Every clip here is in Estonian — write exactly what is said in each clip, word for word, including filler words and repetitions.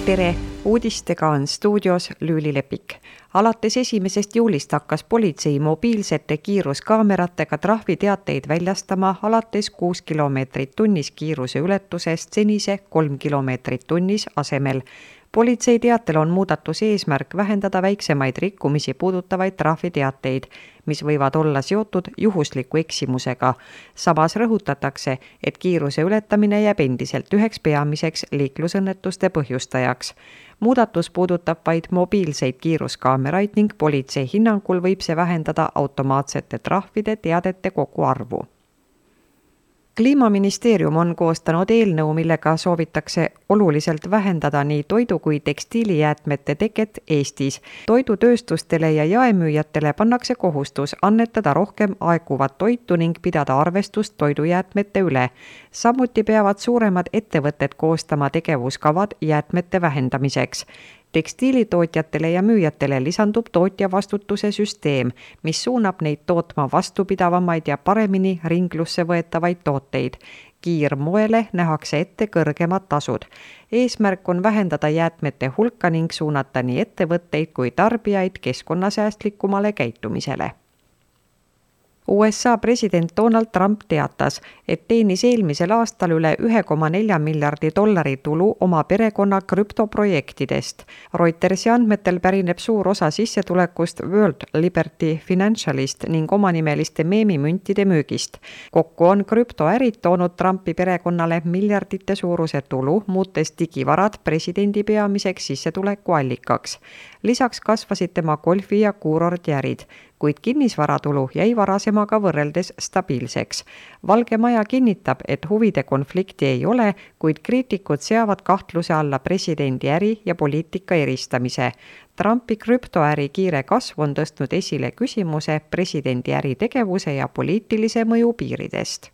Tere! Uudistega on stuudios Lüüli Lepik. Alates esimesest juulist hakkas politsei mobiilsete kiiruskaameratega trahviteateid väljastama alates kuus kilomeetrit tunnis kiiruse ületusest senise kolm kilomeetrit tunnis asemel. Politsei teatel on muudatuse eesmärk vähendada väiksemaid rikkumisi puudutavaid trahviteateid, mis võivad olla seotud juhusliku eksimusega. Samas rõhutatakse, et kiiruse ületamine jääb endiselt üheks peamiseks liiklusõnnetuste põhjustajaks. Muudatus puudutab vaid mobiilseid kiiruskaameraid ning politsei hinnangul võib see vähendada automaatsete trahvide teadete kogu arvu. Kliimaministeerium on koostanud eelnõu, millega soovitakse oluliselt vähendada nii toidu kui tekstiilijäätmete teket Eestis. Toidutööstustele ja jaemüüjatele pannakse kohustus annetada rohkem aeguvat toitu ning pidada arvestust toidujäätmete üle. Samuti peavad suuremad ettevõtted koostama tegevuskavad jäätmete vähendamiseks. Tekstiilitootjatele ja müüjatele lisandub tootja vastutuse süsteem, mis suunab neid tootma vastupidavamaid ja paremini ringlusse võetavaid tooteid. Kiirmoele nähakse ette kõrgemad tasud. Eesmärk on vähendada jäätmete hulka ning suunata nii ettevõtteid kui tarbijaid keskkonnasäästlikumale käitumisele. U S A president Donald Trump teatas, et teenis eelmisel aastal üle üks koma neli miljardi dollari tulu oma perekonna krüptoprojektidest. Reutersi andmetel pärineb suur osa sissetulekust World Liberty Financialist ning omanimeliste meemimüntide müügist. Kokku on krüptoärid toonud Trumpi perekonnale miljardite suuruse tulu, muutes digivarad presidendi peamiseks sissetulekuallikaks. Lisaks kasvasid tema golfi- ja kuurordiärid, kuid kinnisvaratulu jäi varasemaga võrreldes stabiilseks. Valge Maja kinnitab, et huvide konflikti ei ole, kuid kriitikud seavad kahtluse alla presidendi äri ja poliitika eristamise. Trumpi krüptoäri kiire kasv on tõstnud esile küsimuse presidendi äritegevuse ja poliitilise mõju piiridest.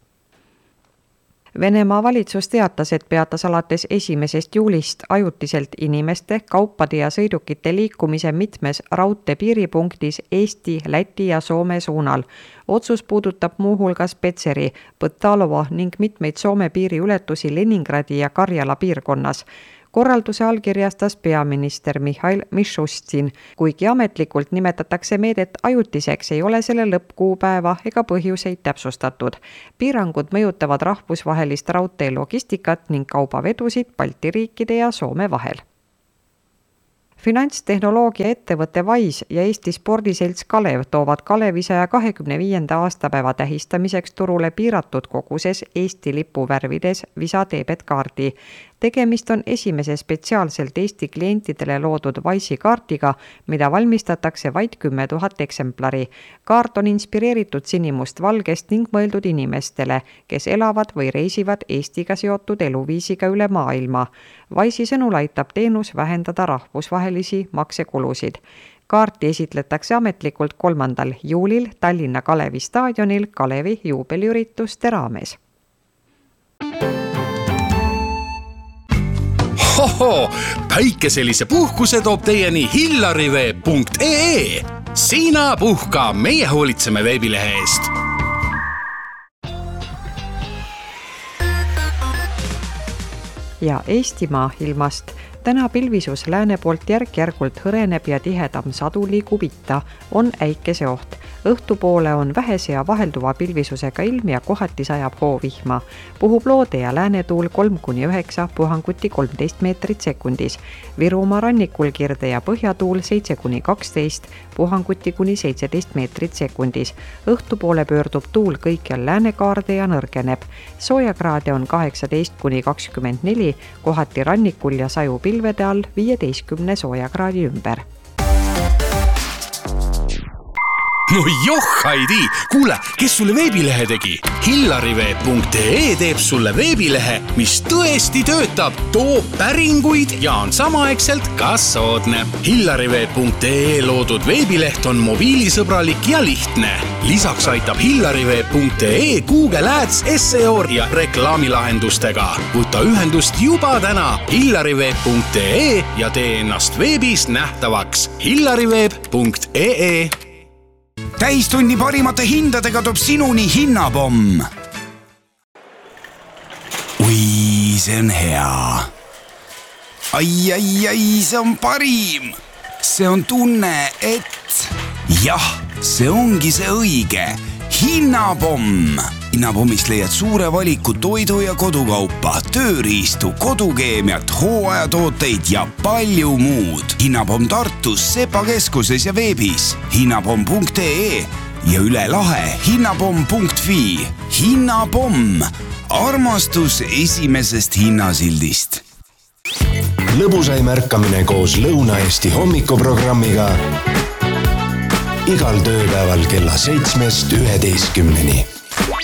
Venemaa valitsus teatas, et peatas alates esimesest juulist ajutiselt inimeste, kaupade ja sõidukite liikumise mitmes raudteepiiripunktis Eesti, Läti ja Soome suunal. Otsus puudutab muuhulgas Petseri, Põtalovo ning mitmeid Soome piiriületusi Leningradi ja Karjala piirkonnas. Korralduse allkirjastas peaminister Mihhail Mišustin. Kuigi ametlikult nimetatakse meedet ajutiseks, ei ole selle lõppkuupäeva ega põhjuseid täpsustatud. Piirangud mõjutavad rahvusvahelist raudtee logistikat ning kaubavedusid Balti riikide ja Soome vahel. Finantstehnoloogia ettevõte Wise ja Eesti spordiselts Kalev toovad Kalevi saja kahekümne viienda aastapäeva tähistamiseks turule piiratud koguses Eesti lipuvärvides Visa debetkaardi. Tegemist on esimese spetsiaalselt Eesti klientidele loodud Wise'i kaardiga, mida valmistatakse vaid kümme tuhat eksemplari. Kaart on inspireeritud sinimust-valgest ning mõeldud inimestele, kes elavad või reisivad Eestiga seotud eluviisiga üle maailma. Wise'i sõnul aitab teenus vähendada rahvusvahelisi maksekulusid. Kaarti esitletakse ametlikult kolmandal juulil Tallinna Kalevi staadionil Kalevi juubeliürituste raames. Hoho, päikeselise puhkuse toob teieni hillarivee punkt ee. Sina puhka, meie hoolitseme veebilehe eest. Ja Eestimaa ilmast. Täna pilvisus lääne poolt järk-järgult hõreneb ja tihedam sadu liigub itta, on äikese oht. Õhtupoole on vähese ja vahelduva pilvisusega ilm ja kohati sajab hoovihma. Puhub loode ja läänetuul kolm kuni üheksa, puhanguti kolmteist meetrit sekundis. Virumaa rannikul kirde ja põhjatuul seitse kuni kaksteist, puhanguti kuni seitseteist meetrit sekundis. Õhtupoole pöördub tuul kõikjal läänekaarde ja nõrgeneb. Soojakraade on kaheksateist kuni kakskümmend neli, kohati rannikul ja saju pilvede all viieteistkümne soojakraadi ümber. No joh, Heidi! Kuule, kes sulle veebilehe tegi? hillarivee punkt ee teeb sulle veebilehe, mis tõesti töötab, toob päringuid ja on samaaegselt ka soodne. hillarivee punkt ee loodud veebileht on mobiilisõbralik ja lihtne. Lisaks aitab hillarivee punkt ee Google Ads, S E O ja reklaamilahendustega. Võta ühendust juba täna hillarivee punkt ee ja tee ennast veebis nähtavaks. hillarivee punkt ee Täistunni parimate hindadega toob sinuni hinnapomm. Ui, see on hea. ai, ai, ai, see on parim. See on tunne, et jah, see ongi see õige. Hinnapomm. Hinnapommist leiad suure valiku toidu ja kodukaupa, tööriistu, kodukeemiat, hooajatooteid ja palju muud. Hinnapomm Tartus, Sepa keskuses ja veebis hinnapomm punkt ee ja üle lahe hinnapomm punkt fi. Hinnapomm. Armastus esimesest hinnasildist. Lõbusaim ärkamine koos Lõuna-Eesti hommikuprogrammiga igal tööpäeval kella seitsmest üheteistkümneni.